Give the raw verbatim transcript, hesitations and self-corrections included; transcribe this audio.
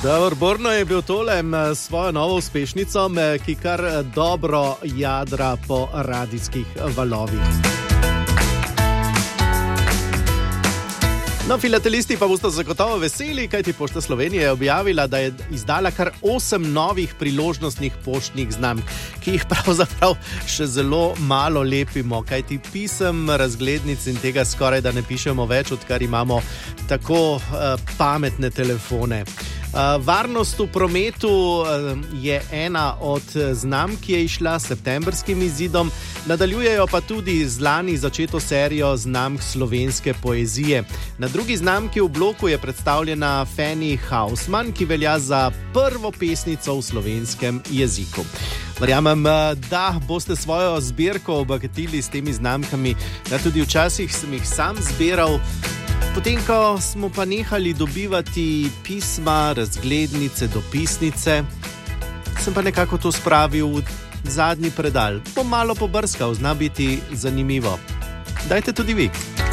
Davor Borno je bil tole s svojo novo uspešnico, ki kar dobro jadra po radijskih valovih. No, filatelisti pa boste zagotovo veseli, kajti Pošta Slovenije je objavila, da je izdala kar osem novih priložnostnih poštnih znamk, ki jih pravzaprav še zelo malo lepimo, kajti pisem, razglednic in tega skoraj da ne pišemo več, odkar imamo tako uh, pametne telefone. Uh, varnost v prometu uh, je ena od znamk, ki je išla s septembrskim izidom, nadaljujejo pa tudi z lani začeto serijo znamk slovenske poezije. Na drugi znamki v bloku je predstavljena Fanny Hausman, ki velja za prvo pesnico v slovenskem jeziku. Verjamem, da boste svojo zbirko obogatili s temi znamkami. Ja, tudi včasih sem jih sam zbiral. Potem, ko smo pa nehali dobivati pisma, razglednice, dopisnice, sem pa nekako to spravil v zadnji predal. Bom malo pobrskal, zna biti zanimivo. Dajte tudi vi.